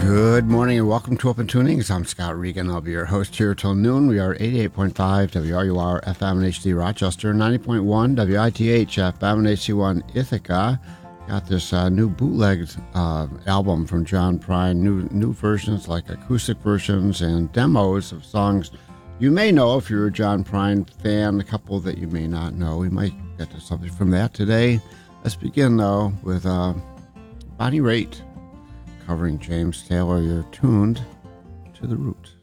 Good morning and welcome to Open Tunings. I'm Scott Regan. I'll be your host here till noon. We are 88.5 WRUR FM and HD Rochester, 90.1 WITH FM and HD1 Ithaca. Got this new bootlegged album from John Prine, new versions like acoustic versions and demos of songs you may know if you're a John Prine fan, a couple that you may not know. We might get to something from that today. Let's begin, though, with Bonnie Raitt covering James Taylor. You're tuned to The Root.